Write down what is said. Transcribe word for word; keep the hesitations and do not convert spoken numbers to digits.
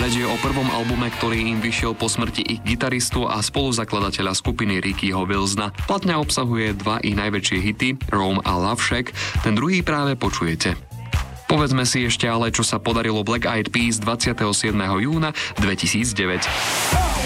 Reč je o prvom albume, ktorý im vyšiel po smrti ich gitaristu a spoluzakladateľa skupiny Rickyho Wilsona. Platňa obsahuje dva ich najväčšie hity, Rome a Love Shack, ten druhý práve počujete. Povedzme si ešte ale, čo sa podarilo Black Eyed Peas dvadsiateho siedmeho júna dvetisícdeväť.